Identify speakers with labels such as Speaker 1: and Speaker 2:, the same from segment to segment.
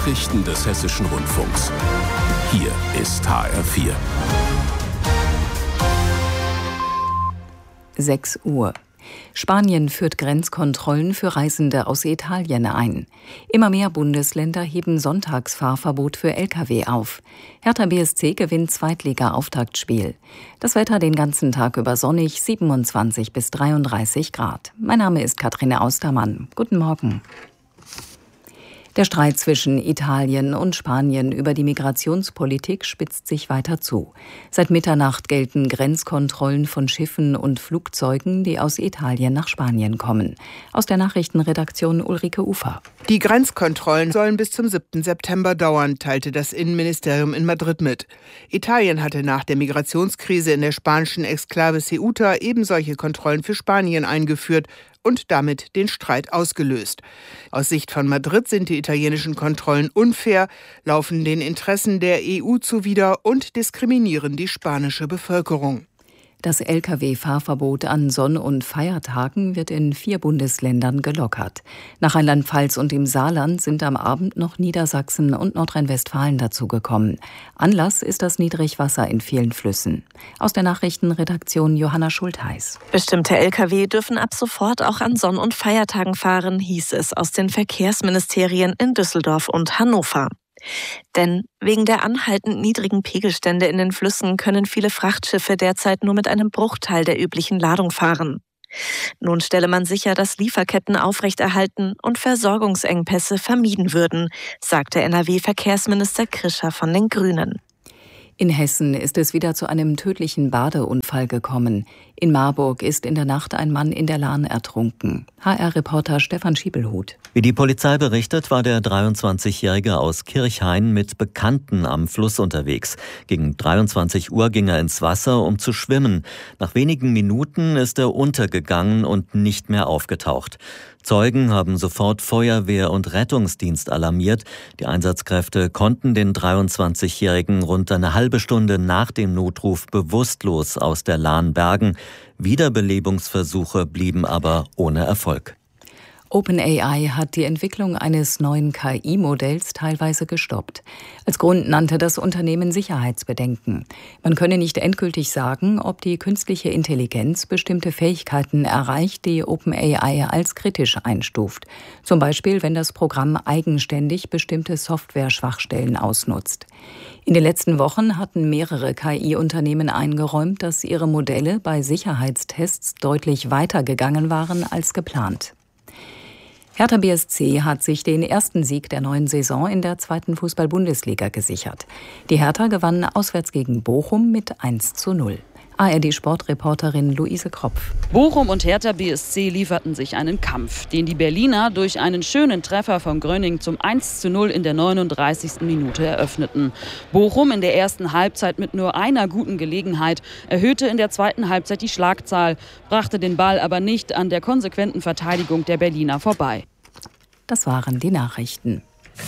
Speaker 1: Nachrichten des Hessischen Rundfunks. Hier ist HR4.
Speaker 2: 6 Uhr. Spanien führt Grenzkontrollen für Reisende aus Italien ein. Immer mehr Bundesländer heben Sonntagsfahrverbot für Lkw auf. Hertha BSC gewinnt Zweitliga-Auftaktspiel. Das Wetter den ganzen Tag über sonnig, 27 bis 33 Grad. Mein Name ist Kathrine Austermann. Guten Morgen. Der Streit zwischen Italien und Spanien über die Migrationspolitik spitzt sich weiter zu. Seit Mitternacht gelten Grenzkontrollen von Schiffen und Flugzeugen, die aus Italien nach Spanien kommen. Aus der Nachrichtenredaktion Ulrike Ufer.
Speaker 3: Die Grenzkontrollen sollen bis zum 7. September dauern, teilte das Innenministerium in Madrid mit. Italien hatte nach der Migrationskrise in der spanischen Exklave Ceuta eben solche Kontrollen für Spanien eingeführt und damit den Streit ausgelöst. Aus Sicht von Madrid sind die italienischen Kontrollen unfair, laufen den Interessen der EU zuwider und diskriminieren die spanische Bevölkerung.
Speaker 2: Das Lkw-Fahrverbot an Sonn- und Feiertagen wird in 4 Bundesländern gelockert. Nach Rheinland-Pfalz und dem Saarland sind am Abend noch Niedersachsen und Nordrhein-Westfalen dazugekommen. Anlass ist das Niedrigwasser in vielen Flüssen. Aus der Nachrichtenredaktion Johanna Schultheiß.
Speaker 4: Bestimmte Lkw dürfen ab sofort auch an Sonn- und Feiertagen fahren, hieß es aus den Verkehrsministerien in Düsseldorf und Hannover. Denn wegen der anhaltend niedrigen Pegelstände in den Flüssen können viele Frachtschiffe derzeit nur mit einem Bruchteil der üblichen Ladung fahren. Nun stelle man sicher, dass Lieferketten aufrechterhalten und Versorgungsengpässe vermieden würden, sagte NRW-Verkehrsminister Krischer von den Grünen.
Speaker 2: In Hessen ist es wieder zu einem tödlichen Badeunfall gekommen. In Marburg ist in der Nacht ein Mann in der Lahn ertrunken. HR-Reporter Stefan Schiebelhut.
Speaker 5: Wie die Polizei berichtet, war der 23-Jährige aus Kirchhain mit Bekannten am Fluss unterwegs. Gegen 23 Uhr ging er ins Wasser, um zu schwimmen. Nach wenigen Minuten ist er untergegangen und nicht mehr aufgetaucht. Zeugen haben sofort Feuerwehr und Rettungsdienst alarmiert. Die Einsatzkräfte konnten den 23-Jährigen rund eine halbe Stunde nach dem Notruf bewusstlos aus der Lahn bergen. Wiederbelebungsversuche blieben aber ohne Erfolg.
Speaker 2: OpenAI hat die Entwicklung eines neuen KI-Modells teilweise gestoppt. Als Grund nannte das Unternehmen Sicherheitsbedenken. Man könne nicht endgültig sagen, ob die künstliche Intelligenz bestimmte Fähigkeiten erreicht, die OpenAI als kritisch einstuft. Zum Beispiel, wenn das Programm eigenständig bestimmte Software-Schwachstellen ausnutzt. In den letzten Wochen hatten mehrere KI-Unternehmen eingeräumt, dass ihre Modelle bei Sicherheitstests deutlich weiter gegangen waren als geplant. Hertha BSC hat sich den ersten Sieg der neuen Saison in der 2. Fußball-Bundesliga gesichert. Die Hertha gewann auswärts gegen Bochum mit 1:0. ARD-Sportreporterin Luise Kropf.
Speaker 6: Bochum und Hertha BSC lieferten sich einen Kampf, den die Berliner durch einen schönen Treffer von Gröning zum 1:0 in der 39. Minute eröffneten. Bochum in der ersten Halbzeit mit nur einer guten Gelegenheit, erhöhte in der zweiten Halbzeit die Schlagzahl, brachte den Ball aber nicht an der konsequenten Verteidigung der Berliner vorbei.
Speaker 2: Das waren die Nachrichten.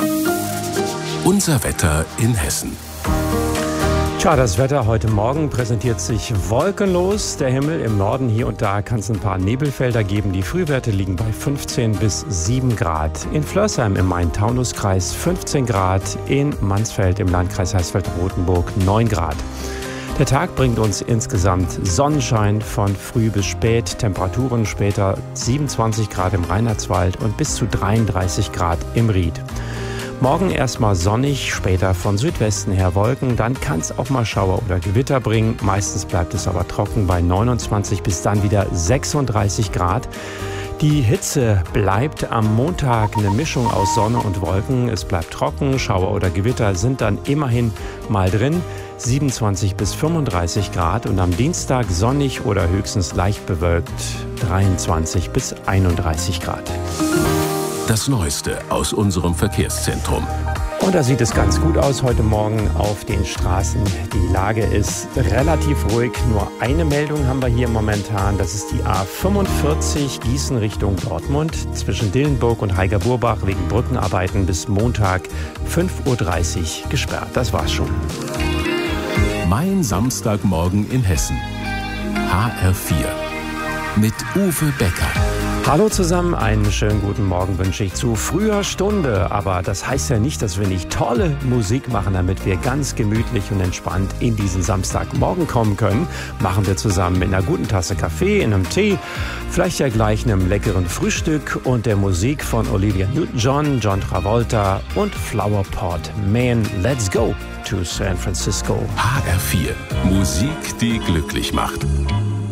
Speaker 1: Unser Wetter in Hessen.
Speaker 7: Tja, das Wetter heute Morgen präsentiert sich wolkenlos. Der Himmel im Norden, hier und da kann es ein paar Nebelfelder geben. Die Frühwerte liegen bei 15 bis 7 Grad. In Flörsheim im Main-Taunus-Kreis 15 Grad. In Mansfeld im Landkreis Hersfeld-Rotenburg 9 Grad. Der Tag bringt uns insgesamt Sonnenschein von früh bis spät. Temperaturen später 27 Grad im Reinhardswald und bis zu 33 Grad im Ried. Morgen erstmal sonnig, später von Südwesten her Wolken, dann kann es auch mal Schauer oder Gewitter bringen. Meistens bleibt es aber trocken bei 29 bis dann wieder 36 Grad. Die Hitze bleibt am Montag eine Mischung aus Sonne und Wolken. Es bleibt trocken, Schauer oder Gewitter sind dann immerhin mal drin. 27 bis 35 Grad und am Dienstag sonnig oder höchstens leicht bewölkt 23 bis 31 Grad.
Speaker 1: Das Neueste aus unserem Verkehrszentrum.
Speaker 7: Und da sieht es ganz gut aus heute Morgen auf den Straßen. Die Lage ist relativ ruhig. Nur eine Meldung haben wir hier momentan. Das ist die A45 Gießen Richtung Dortmund. Zwischen Dillenburg und Heiger-Burbach wegen Brückenarbeiten bis Montag 5:30 Uhr gesperrt. Das war's schon.
Speaker 1: Mein Samstagmorgen in Hessen. HR4 mit Uwe Becker.
Speaker 7: Hallo zusammen, einen schönen guten Morgen wünsche ich zu früher Stunde. Aber das heißt ja nicht, dass wir nicht tolle Musik machen, damit wir ganz gemütlich und entspannt in diesen Samstagmorgen kommen können. Machen wir zusammen mit einer guten Tasse Kaffee, in einem Tee, vielleicht ja gleich einem leckeren Frühstück und der Musik von Olivia Newton-John, John Travolta und Flower Pot. Man, let's go to San Francisco.
Speaker 1: HR4, Musik, die glücklich macht.